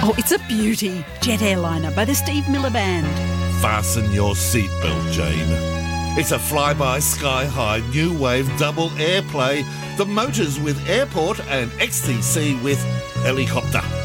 Oh, it's a beauty. Jet Airliner by the Steve Miller Band. Fasten your seatbelt, Jane. It's a flyby sky-high new wave double airplay. The motors with airport and XTC with helicopter.